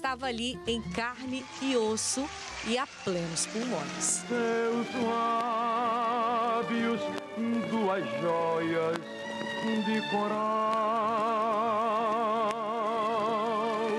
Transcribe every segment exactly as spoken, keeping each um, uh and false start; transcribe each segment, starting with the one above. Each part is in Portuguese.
estava ali em carne e osso e a plenos pulmões. Seus lábios, duas joias de coral,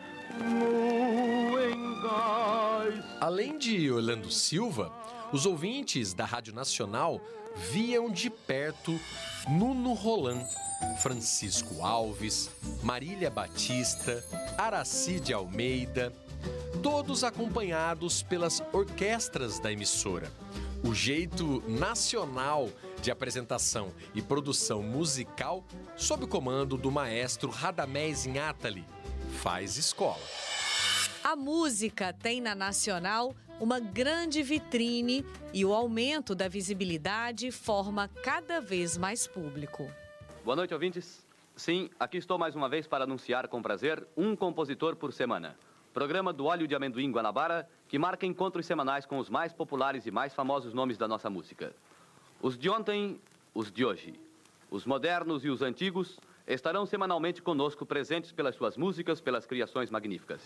no engás. Além de Orlando Silva, os ouvintes da Rádio Nacional viam de perto Nuno Roland, Francisco Alves, Marília Batista, Aracide Almeida, todos acompanhados pelas orquestras da emissora. O jeito nacional de apresentação e produção musical, sob o comando do maestro Radamés Inátali, faz escola. A música tem na Nacional uma grande vitrine e o aumento da visibilidade forma cada vez mais público. Boa noite, ouvintes. Sim, aqui estou mais uma vez para anunciar com prazer um compositor por semana. Programa do Óleo de Amendoim Guanabara, que marca encontros semanais com os mais populares e mais famosos nomes da nossa música. Os de ontem, os de hoje. Os modernos e os antigos estarão semanalmente conosco, presentes pelas suas músicas, pelas criações magníficas.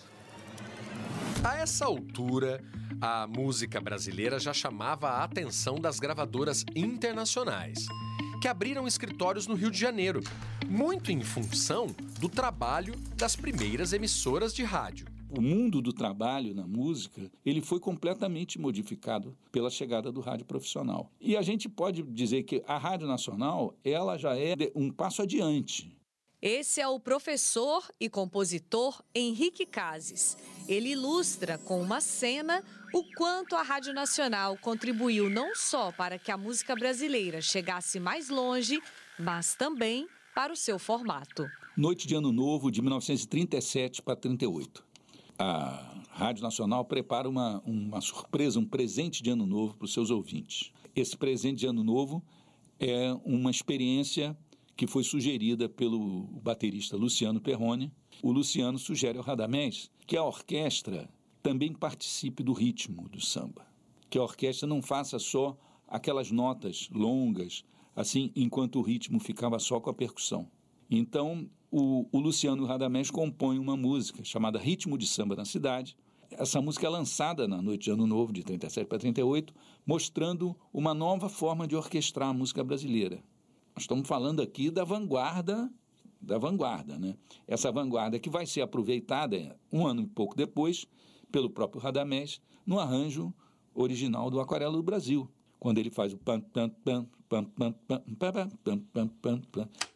A essa altura, a música brasileira já chamava a atenção das gravadoras internacionais, que abriram escritórios no Rio de Janeiro, muito em função do trabalho das primeiras emissoras de rádio. O mundo do trabalho na música, ele foi completamente modificado pela chegada do rádio profissional. E a gente pode dizer que a Rádio Nacional, ela já é um passo adiante. Esse é o professor e compositor Henrique Cases. Ele ilustra com uma cena o quanto a Rádio Nacional contribuiu não só para que a música brasileira chegasse mais longe, mas também para o seu formato. Noite de Ano Novo de mil novecentos e trinta e sete para trinta e oito. A Rádio Nacional prepara uma, uma surpresa, um presente de Ano Novo para os seus ouvintes. Esse presente de Ano Novo é uma experiência que foi sugerida pelo baterista Luciano Perrone. O Luciano sugere ao Radamés que a orquestra também participe do ritmo do samba. Que a orquestra não faça só aquelas notas longas, assim, enquanto o ritmo ficava só com a percussão. Então, o, o Luciano Radamés compõe uma música chamada Ritmo de Samba na Cidade. Essa música é lançada na Noite de Ano Novo, de trinta e sete para trinta e oito, mostrando uma nova forma de orquestrar a música brasileira. Nós estamos falando aqui da vanguarda, da vanguarda, né? Essa vanguarda que vai ser aproveitada um ano e pouco depois pelo próprio Radamés no arranjo original do Aquarela do Brasil, quando ele faz o pam pam pam pam pam pam pam pam pam pam pam.